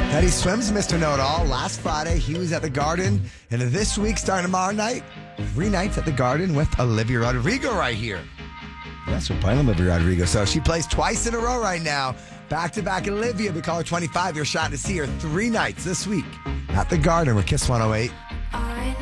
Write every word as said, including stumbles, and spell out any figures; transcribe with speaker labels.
Speaker 1: Teddy Swims, Mister Know-It-All. Last Friday, he was at the Garden. And this week, starting tomorrow night, three nights at the Garden with Olivia Rodrigo right here. Yes, we're playing Olivia Rodrigo. So she plays twice in a row right now. Back-to-back Olivia. We call her twenty-five. You're shot to see her three nights this week at the Garden with Kiss one oh eight.